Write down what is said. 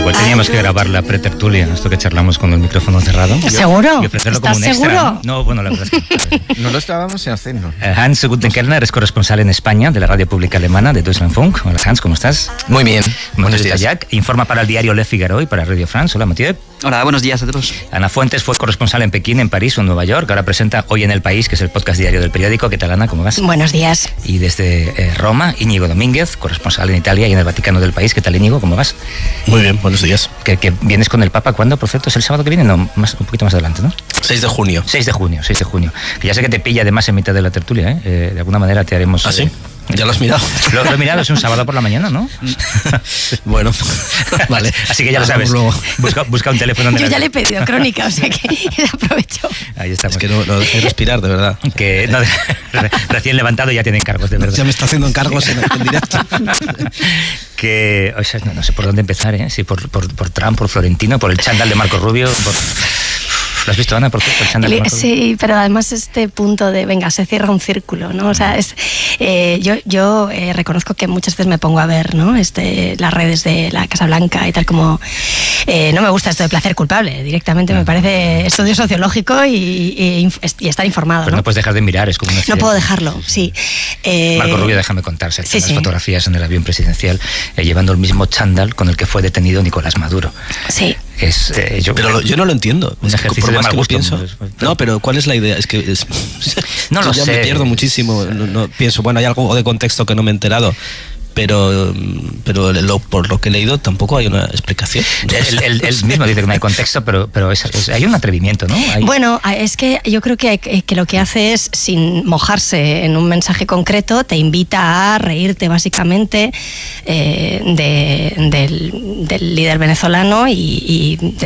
Igual teníamos que grabar la pretertulia, esto que charlamos con el micrófono cerrado. ¿Seguro? Y ofrecerlo como un extra. ¿Seguro? No, bueno, la verdad es que... No lo estábamos haciendo. Hans Guttenkellner es corresponsal en España de la radio pública alemana de Deutschlandfunk. Hola Hans, ¿cómo estás? Muy bien. Buenos días. Jack. Informa para el diario Le Figaro y para Radio France. Hola, Mathieu. Hola, buenos días a todos. Ana Fuentes fue corresponsal en Pekín, en París o en Nueva York. Ahora presenta Hoy en el País, que es el podcast diario del periódico. ¿Qué tal, Ana? ¿Cómo vas? Buenos días. Y desde Roma, Íñigo Domínguez, corresponsal en Italia y en el Vaticano del País. ¿Qué tal, Íñigo? ¿Cómo vas? Muy bien, buenos días. Que vienes con el Papa, ¿cuándo, por cierto? ¿Es el sábado que viene? No, un poquito más adelante, ¿no? 6 de junio. 6 de junio. Que ya sé que te pilla además en mitad de la tertulia, ¿eh? De alguna manera te haremos... ¿Ah, sí? ¿Ya lo has mirado? Lo he mirado, es un sábado por la mañana, ¿no? Bueno, vale. Así que ya lo sabes. Busca un teléfono. Yo ya le he pedido crónica, o sea que aprovecho. Ahí estamos. Es que no dejé respirar, de verdad. Que no, recién levantado ya tiene encargos, de verdad. Ya me está haciendo encargos en directo. Que, o sea, no sé por dónde empezar, ¿eh? Si por Trump, por Florentino, por el chándal de Marco Rubio, por... ¿Lo has visto, Ana? ¿Por qué? ¿Por el chándal de Marco Rubio? Sí, pero además este punto de, venga, se cierra un círculo, ¿no? O sea, yo reconozco que muchas veces me pongo a ver, ¿no? Las redes de la Casa Blanca y tal, como no me gusta esto de placer culpable, directamente me parece estudio sociológico y estar informado, Pero no puedes dejar de mirar, es como una... No puedo dejarlo, sí. Marco Rubio, déjame contar, se sí, las fotografías en el avión presidencial llevando el mismo chándal con el que fue detenido Nicolás Maduro. Sí. Pero yo no lo entiendo. Un ejercicio de mal gusto. No, pero ¿cuál es la idea? Es que no lo sé. Me pierdo muchísimo. No, pienso, bueno, hay algo de contexto que no me he enterado. Pero por lo que he leído tampoco hay una explicación. Él mismo dice que no hay contexto, pero hay un atrevimiento, ¿no? Bueno, es que yo creo que lo que hace es, sin mojarse en un mensaje concreto, te invita a reírte básicamente del líder venezolano y